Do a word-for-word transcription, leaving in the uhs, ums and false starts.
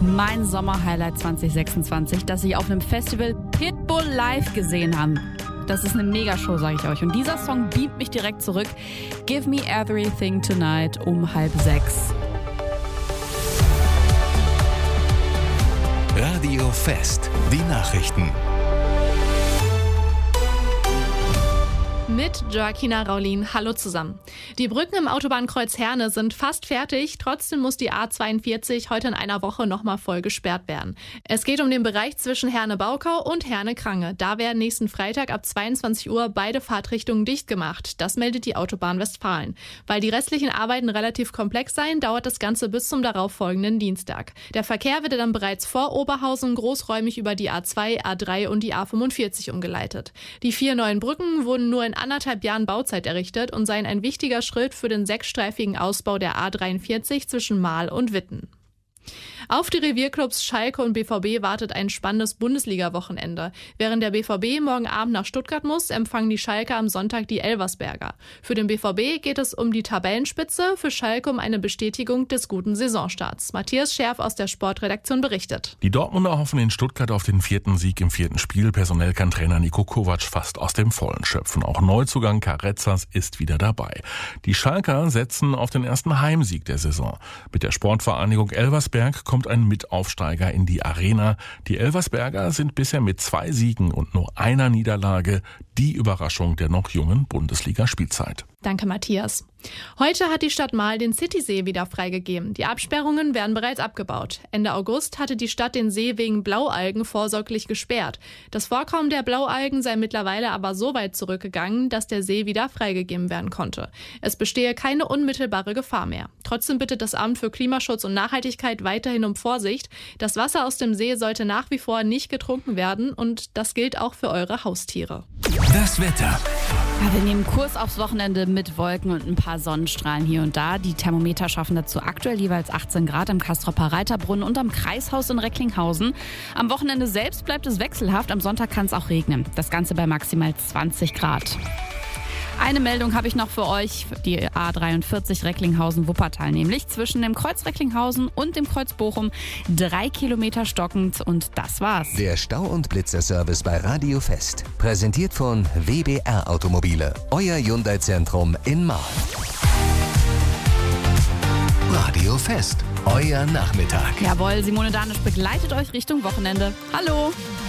Mein Sommerhighlight zwanzig sechsundzwanzig, das ich auf einem Festival Pitbull live gesehen habe. Das ist eine Megashow, sage ich euch. Und dieser Song beamt mich direkt zurück. Give Me Everything Tonight um halb sechs. Radio Fest, die Nachrichten. Mit Joaquina Raulin. Hallo zusammen. Die Brücken im Autobahnkreuz Herne sind fast fertig. Trotzdem muss die A zweiundvierzig heute in einer Woche nochmal voll gesperrt werden. Es geht um den Bereich zwischen Herne-Baukau und Herne-Krange. Da werden nächsten Freitag ab zweiundzwanzig Uhr beide Fahrtrichtungen dicht gemacht. Das meldet die Autobahn Westfalen. Weil die restlichen Arbeiten relativ komplex seien, dauert das Ganze bis zum darauffolgenden Dienstag. Der Verkehr wird dann bereits vor Oberhausen großräumig über die A zwei, A drei und die A fünfundvierzig umgeleitet. Die vier neuen Brücken wurden nur in anderthalb Jahren Bauzeit errichtet und seien ein wichtiger Schritt für den sechsstreifigen Ausbau der A dreiundvierzig zwischen Marl und Witten. Auf die Revierclubs Schalke und B V B wartet ein spannendes Bundesliga-Wochenende. Während der B V B morgen Abend nach Stuttgart muss, empfangen die Schalker am Sonntag die Elversberger. Für den B V B geht es um die Tabellenspitze, für Schalke um eine Bestätigung des guten Saisonstarts. Matthias Scherf aus der Sportredaktion berichtet. Die Dortmunder hoffen in Stuttgart auf den vierten Sieg im vierten Spiel. Personell kann Trainer Niko Kovac fast aus dem Vollen schöpfen. Auch Neuzugang Carrezzas ist wieder dabei. Die Schalker setzen auf den ersten Heimsieg der Saison. Mit der Sportvereinigung Elversberg kommt ein Mitaufsteiger in die Arena. Die Elversberger sind bisher mit zwei Siegen und nur einer Niederlage die Überraschung der noch jungen Bundesliga-Spielzeit. Danke, Matthias. Heute hat die Stadt Marl den Citysee wieder freigegeben. Die Absperrungen werden bereits abgebaut. Ende August hatte die Stadt den See wegen Blaualgen vorsorglich gesperrt. Das Vorkommen der Blaualgen sei mittlerweile aber so weit zurückgegangen, dass der See wieder freigegeben werden konnte. Es bestehe keine unmittelbare Gefahr mehr. Trotzdem bittet das Amt für Klimaschutz und Nachhaltigkeit weiterhin um Vorsicht. Das Wasser aus dem See sollte nach wie vor nicht getrunken werden und das gilt auch für eure Haustiere. Das Wetter. Ja, wir nehmen Kurs aufs Wochenende mit Wolken und ein paar Sonnenstrahlen hier und da. Die Thermometer schaffen dazu aktuell jeweils achtzehn Grad im Castropper Reiterbrunnen und am Kreishaus in Recklinghausen. Am Wochenende selbst bleibt es wechselhaft, am Sonntag kann es auch regnen. Das Ganze bei maximal zwanzig Grad. Eine Meldung habe ich noch für euch, die A dreiundvierzig Recklinghausen-Wuppertal, nämlich zwischen dem Kreuz Recklinghausen und dem Kreuz Bochum, drei Kilometer stockend und das war's. Der Stau- und Blitzerservice bei Radio Fest, präsentiert von W B R Automobile, euer Hyundai-Zentrum in Marl. Radio Fest, euer Nachmittag. Jawohl, Simone Danisch begleitet euch Richtung Wochenende. Hallo!